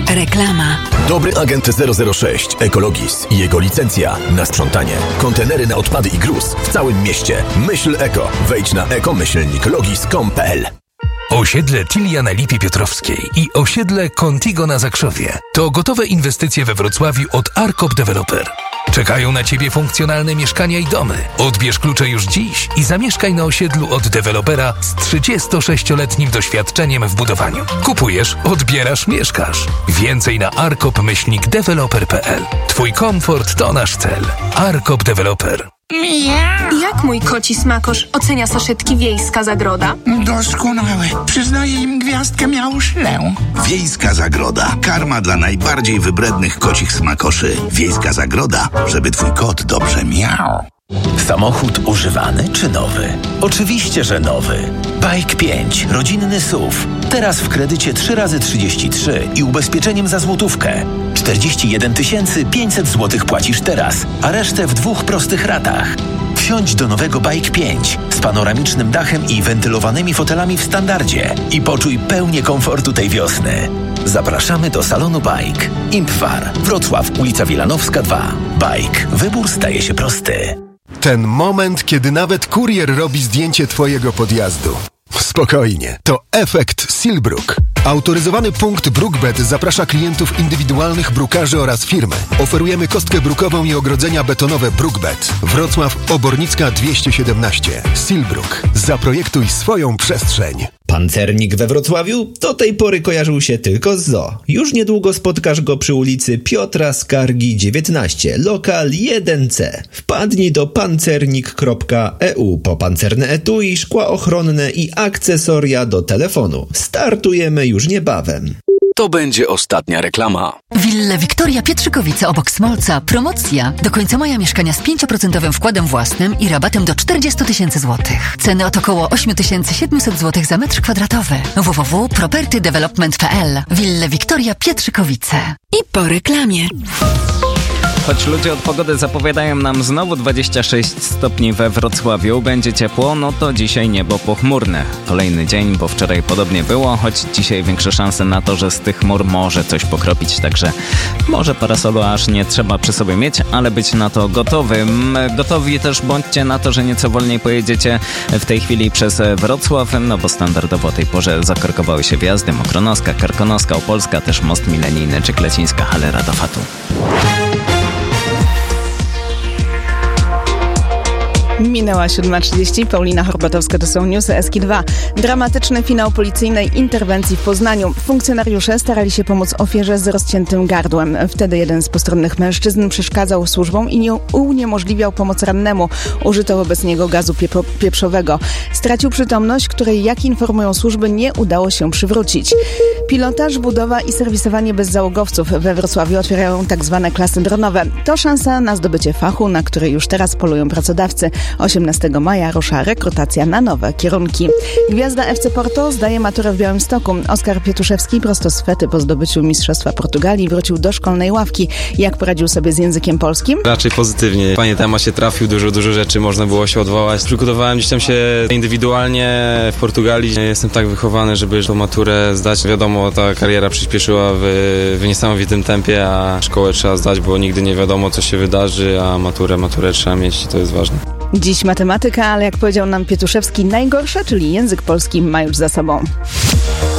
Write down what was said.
Reklama. Dobry agent 006 Ecologis i jego licencja na sprzątanie. Kontenery na odpady i gruz w całym mieście. Myśl eko. Wejdź na eko-logis.com.pl. Osiedle Tilia na Lipie Piotrowskiej i osiedle Contigo na Zakrzowie to gotowe inwestycje we Wrocławiu od Arkop Developer. Czekają na Ciebie funkcjonalne mieszkania i domy. Odbierz klucze już dziś i zamieszkaj na osiedlu od dewelopera z 36-letnim doświadczeniem w budowaniu. Kupujesz, odbierasz, mieszkasz. Więcej na arkop-developer.pl. Twój komfort to nasz cel. Arkop Developer. Jak mój koci smakosz ocenia saszetki Wiejska Zagroda? Doskonałe. Przyznaję im gwiazdkę miałuszlę. Wiejska Zagroda. Karma dla najbardziej wybrednych kocich smakoszy. Wiejska Zagroda, żeby twój kot dobrze miał. Samochód używany czy nowy? Oczywiście, że nowy. Bike 5, rodzinny SUV. Teraz w kredycie 3x33 i ubezpieczeniem za złotówkę. 41 500 zł płacisz teraz, a resztę w 2 prostych ratach. Wsiądź do nowego Bike 5 z panoramicznym dachem i wentylowanymi fotelami w standardzie i poczuj pełnię komfortu tej wiosny. Zapraszamy do salonu Bike. Impwar, Wrocław, ulica Wilanowska 2. Bike. Wybór staje się prosty. Ten moment, kiedy nawet kurier robi zdjęcie twojego podjazdu. Spokojnie, to efekt Silbrook. Autoryzowany punkt Brookbet zaprasza klientów indywidualnych brukarzy oraz firmy. Oferujemy kostkę brukową i ogrodzenia betonowe Brookbet. Wrocław, Obornicka 217. Silbrook. Zaprojektuj swoją przestrzeń. Pancernik we Wrocławiu do tej pory kojarzył się tylko z zoo. Już niedługo spotkasz go przy ulicy Piotra Skargi 19, lokal 1C. Wpadnij do pancernik.eu po pancerne etui, szkła ochronne i akcesoria do telefonu. Startujemy już niebawem. To będzie ostatnia reklama. Willa Wiktoria Pietrzykowice obok Smolca. Promocja. Do końca maja mieszkania z 5% wkładem własnym i rabatem do 40 000 złotych. Ceny od około 8700 zł za metr kwadratowy. www.propertydevelopment.pl. Willa Wiktoria Pietrzykowice. I po reklamie. Choć ludzie od pogody zapowiadają nam znowu 26 stopni we Wrocławiu, będzie ciepło, no to dzisiaj niebo pochmurne. Kolejny dzień, bo wczoraj podobnie było, choć dzisiaj większe szanse na to, że z tych chmur może coś pokropić, także może parasolu aż nie trzeba przy sobie mieć, ale być na to gotowym. Gotowi też bądźcie na to, że nieco wolniej pojedziecie w tej chwili przez Wrocław, no bo standardowo o tej porze zakorkowały się wjazdy Mokronoska, Karkonoska, Opolska, też most milenijny czy Klecińska Halera do Fatu. Minęła 7:30. Paulina Horbatowska, to są newsy Eski2. Dramatyczny finał policyjnej interwencji w Poznaniu. Funkcjonariusze starali się pomóc ofierze z rozciętym gardłem. Wtedy jeden z postronnych mężczyzn przeszkadzał służbom i uniemożliwiał pomoc rannemu. Użyto wobec niego gazu pieprzowego. Stracił przytomność, której, jak informują służby, nie udało się przywrócić. Pilotaż, budowa i serwisowanie bezzałogowców we Wrocławiu otwierają tak zwane klasy dronowe. To szansa na zdobycie fachu, na który już teraz polują pracodawcy. 18 maja rusza rekrutacja na nowe kierunki. Gwiazda FC Porto zdaje maturę w Białymstoku. Oskar Pietuszewski prosto z Fety po zdobyciu Mistrzostwa Portugalii wrócił do szkolnej ławki. Jak poradził sobie z językiem polskim? Raczej pozytywnie. Fajnie temat się trafił, dużo rzeczy można było się odwołać. Przygotowałem gdzieś tam się indywidualnie w Portugalii. Jestem tak wychowany, żeby tą maturę zdać. Wiadomo, ta kariera przyspieszyła w niesamowitym tempie, a szkołę trzeba zdać, bo nigdy nie wiadomo, co się wydarzy, a maturę trzeba mieć i to jest ważne. Dziś matematyka, ale jak powiedział nam Pietuszewski, najgorsza, czyli język polski, ma już za sobą.